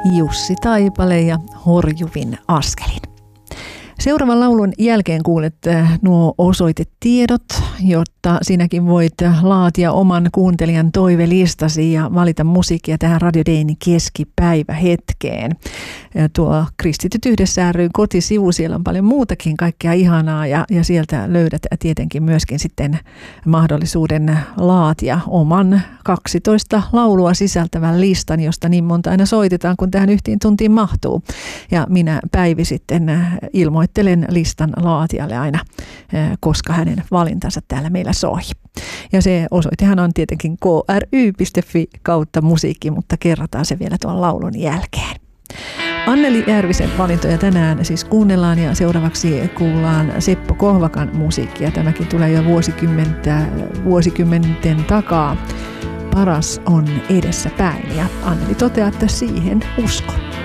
Jussi Taipale ja Horjuvin askelin. Seuraavan laulun jälkeen kuulet nuo osoitetiedot, jotta sinäkin voit laatia oman kuuntelijan toivelistasi ja valita musiikkia tähän Radio Dayn keskipäivähetkeen. Ja tuo Kristityt yhdessä ry kotisivu, siellä on paljon muutakin kaikkea ihanaa ja sieltä löydät tietenkin myöskin sitten mahdollisuuden laatia oman 12 laulua sisältävän listan, josta niin monta aina soitetaan, kun tähän yhteen tuntiin mahtuu. Ja minä Päivi sitten ilmoittelen listan laatijalle aina, koska hänen valintansa täällä meillä soi. Ja se osoitehan on tietenkin kry.fi/musiikki, mutta kerrataan se vielä tuon laulun jälkeen. Anneli Järvisen valintoja tänään siis kuunnellaan ja seuraavaksi kuullaan Seppo Kohvakan musiikkia. Tämäkin tulee jo vuosikymmenten takaa. Paras on edessä päin ja Anneli toteaa, että siihen uskon.